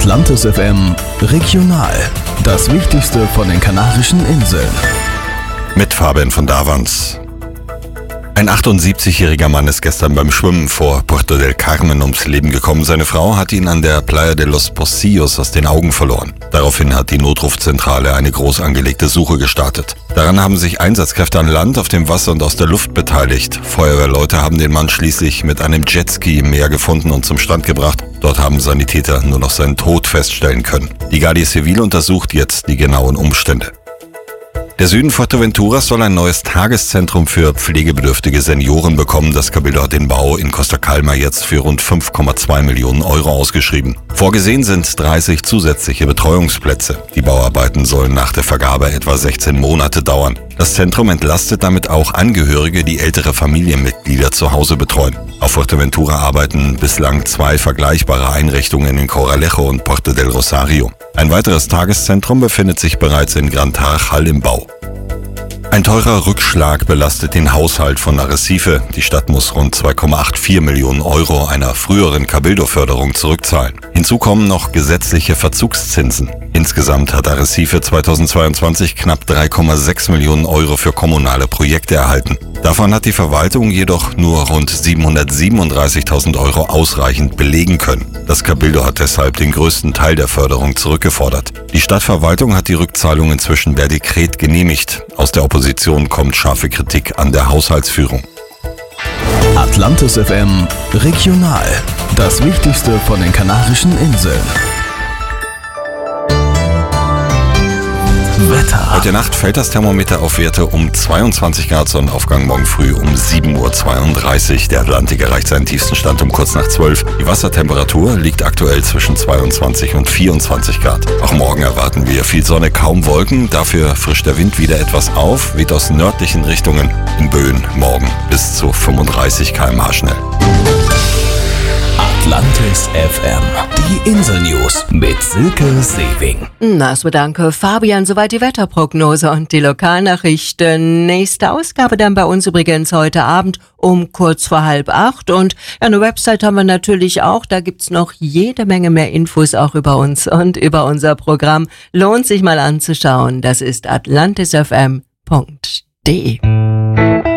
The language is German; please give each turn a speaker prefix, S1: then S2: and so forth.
S1: Atlantis FM Regional. Das Wichtigste von den Kanarischen Inseln.
S2: Mit Fabian von Davans. Ein 78-jähriger Mann ist gestern beim Schwimmen vor Puerto del Carmen ums Leben gekommen. Seine Frau hat ihn an der Playa de los Pocillos aus den Augen verloren. Daraufhin hat die Notrufzentrale eine groß angelegte Suche gestartet. Daran haben sich Einsatzkräfte an Land, auf dem Wasser und aus der Luft beteiligt. Feuerwehrleute haben den Mann schließlich mit einem Jetski im Meer gefunden und zum Strand gebracht. Dort haben Sanitäter nur noch seinen Tod feststellen können. Die Guardia Civil untersucht jetzt die genauen Umstände. Der Süden Fuerteventuras soll ein neues Tageszentrum für pflegebedürftige Senioren bekommen. Das Cabildo hat den Bau in Costa Calma jetzt für rund 5,2 Millionen Euro ausgeschrieben. Vorgesehen sind 30 zusätzliche Betreuungsplätze. Die Bauarbeiten sollen nach der Vergabe etwa 16 Monate dauern. Das Zentrum entlastet damit auch Angehörige, die ältere Familienmitglieder zu Hause betreuen. Auf Fuerteventura arbeiten bislang 2 vergleichbare Einrichtungen in Corralejo und Puerto del Rosario. Ein weiteres Tageszentrum befindet sich bereits in Gran Tarajal im Bau. Ein teurer Rückschlag belastet den Haushalt von Arrecife. Die Stadt muss rund 2,84 Millionen Euro einer früheren Cabildo-Förderung zurückzahlen. Hinzu kommen noch gesetzliche Verzugszinsen. Insgesamt hat Arrecife 2022 knapp 3,6 Millionen Euro für kommunale Projekte erhalten. Davon hat die Verwaltung jedoch nur rund 737.000 Euro ausreichend belegen können. Das Cabildo hat deshalb den größten Teil der Förderung zurückgefordert. Die Stadtverwaltung hat die Rückzahlung inzwischen per Dekret genehmigt. Aus der Opposition kommt scharfe Kritik an der Haushaltsführung.
S1: Atlantis FM Regional. Das Wichtigste von den Kanarischen Inseln. Wetter.
S2: Heute Nacht fällt das Thermometer auf Werte um 22 Grad, Sonnenaufgang morgen früh um 7.32 Uhr. Der Atlantik erreicht seinen tiefsten Stand um kurz nach 12. Die Wassertemperatur liegt aktuell zwischen 22 und 24 Grad. Auch morgen erwarten wir viel Sonne, kaum Wolken. Dafür frischt der Wind wieder etwas auf, weht aus nördlichen Richtungen. In Böen morgen bis zu 35 km/h schnell.
S1: Atlantis FM. Die Insel-News mit Silke Sewing.
S3: So, danke Fabian. Soweit die Wetterprognose und die Lokalnachrichten. Nächste Ausgabe dann bei uns übrigens heute Abend um kurz vor 7:30. Und eine Website haben wir natürlich auch. Da gibt's noch jede Menge mehr Infos auch über uns und über unser Programm. Lohnt sich mal anzuschauen. Das ist atlantisfm.de.